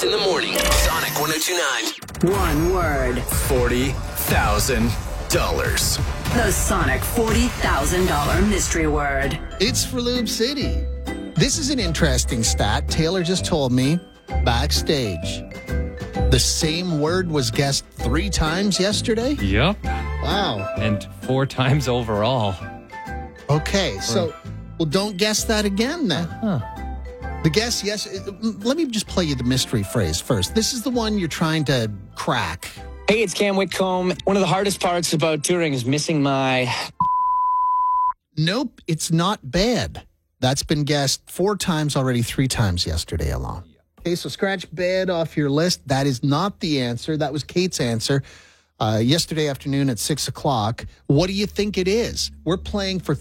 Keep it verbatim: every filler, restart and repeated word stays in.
Ross in the morning. Sonic one oh two point nine. One word. forty thousand dollars. The Sonic forty thousand dollars mystery word. It's for Lube City. This is an interesting stat. Taylor just told me backstage. The same word was guessed three times yesterday? Yep. Wow. And four times overall. Okay, so, well, don't guess that again then. Huh. The guess, yes. Let me just play you the mystery phrase first. This is the one you're trying to crack. Hey, it's Cam Whitcomb. One of the hardest parts about touring is missing my... Nope, it's not bed. That's been guessed four times already, three times yesterday alone. Okay, so scratch bed off your list. That is not the answer. That was Kate's answer uh, yesterday afternoon at six o'clock. What do you think it is? We're playing for